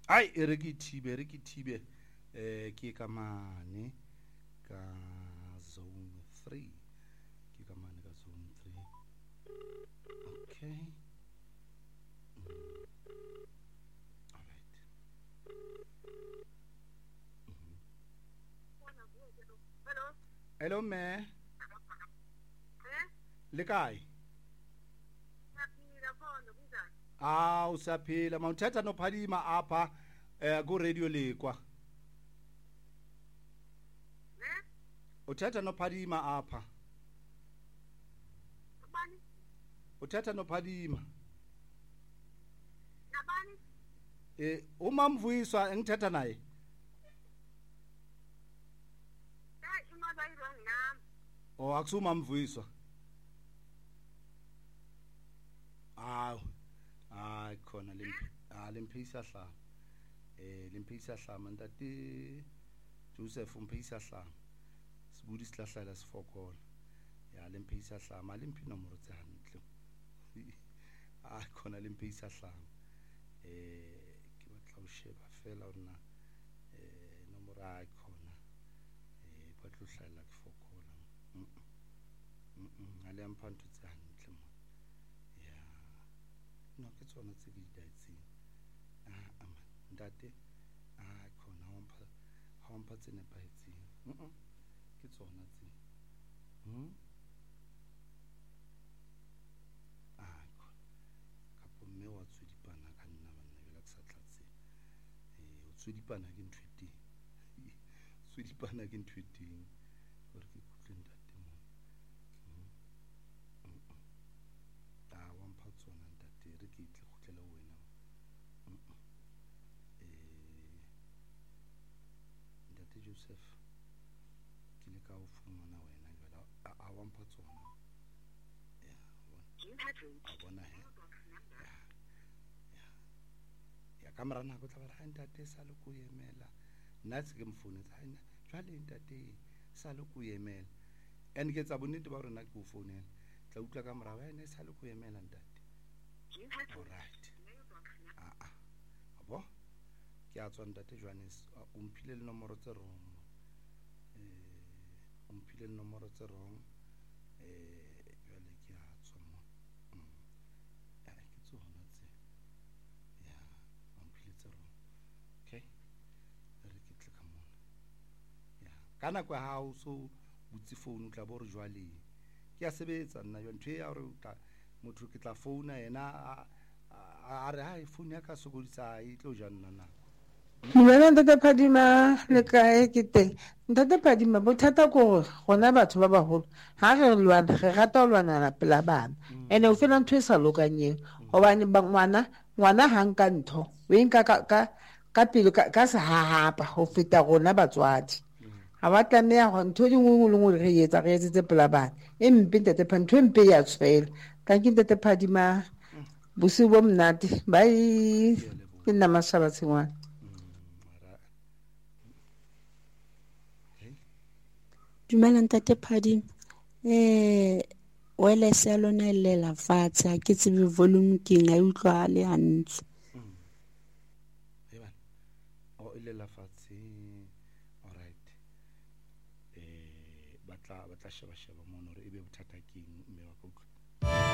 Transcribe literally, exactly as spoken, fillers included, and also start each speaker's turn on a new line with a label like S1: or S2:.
S1: ai e re ke thibe re ke thibe eh ke ka mane ka zone three ke ka mane ka zone three. Okay. All right. Mm-hmm.
S2: Hello.
S1: Hello me.
S2: Eh?
S1: Le kae?
S2: Naphila khona kunjani?
S1: Ah usaphila mawuthetha noPhalima apha eh ku radio lekwa.
S2: Eh?
S1: Uthetha noPhalima apha.
S2: Ubani?
S1: Uthetha noPhalima.
S2: Nabani?
S1: Eh uma Mvuyiswa engithetha naye.
S2: Eh, imali ayirong nami.
S1: Oh akusuma Mvuyiswa. Ah ah khona lempi ah lemphisa hlama. Eh lemphisa hlama ntate Joseph umphisa hlama. Sibudi sihlahla la sifokola. Ya lemphisa hlama lempi nomoro tse hantle. Ah khona lemphisa hlama. Eh ke batla o sheba fela rona eh nomoro a khona eh batlo hlala ke fokola. Mm mm ale amphanto tse hantle mo. Ya no ke tsona tse di daitseng. Ah ama ntate ah khona hompha hompha tsene paitseng. Mm ke tsona tse. Mm ah kapo mme wa tsudipana ka nna banna bela ke sa tlatse eh o tsudipana ke ntweteng tsudipana ke ntweteng gore ke kutle ntate mo ah wa mpha tsona ntate re ke itle gotlela wena eh ntate Joseph ke le ka o fumana wena jwale a wa mpha tsona a bona he ya kamera nako tla ba ntate sa le go emela nna se ke mfoune tsa nna jwale ntate sa le go emela and ke tsa bonnete ba rona ke go founela tla utla kamera wa ene sa le go emela ntate all right a a abo ke a tswa ntate Johannes o mphile le nomoro tse rong eh o mphile le nomoro tse rong eh jwale ke a tswa mo ke tsona tse ya o mphile tse rong okay re ke tle ka mona ya kana kwa ha o so butse phone o tla bo re jwale ke a sebetsa nna yo ntwe ya re uta motho ke tla founa yena a re ha phone ya ka sokodisa e tlo jana na
S3: Dumela ntate Phadima le kae ke teng ntate Phadima bothata ko gona batho ba bagolo ha re lwana re rata o lwana la pela bana ene o fela ntwe sa lokanyeng gobane ba ngwana ngwana hang ka ntho o enka ka ka ka pele ka se hahapa go feta gona batswadi ha ba tlameya go ntho dingwe le ngwe re etsa re etse pela bana e mpe ntate Phadima ntho mpe ya tshwela ka ke ntate Phadima busi bo mnate bye ke nna masaba tshingwana
S4: Dumela ntate Phadima eh wireless ya lona e lela fatshe ha ke tsebe volume ke nga utlwa le hantle
S1: e bana o ile la fatshe all right eh batla batla sheba sheba mo no re e be bothata ke mme wa go